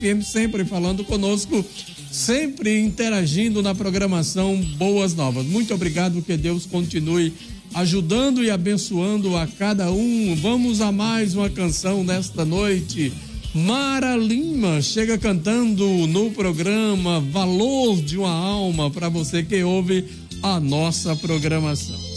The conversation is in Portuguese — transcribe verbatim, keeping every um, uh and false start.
F M, sempre falando conosco, sempre interagindo na programação Boas Novas. Muito obrigado, que Deus continue ajudando e abençoando a cada um. Vamos a mais uma canção nesta noite. Mara Lima chega cantando no programa Valor de uma Alma, para você que ouve a nossa programação.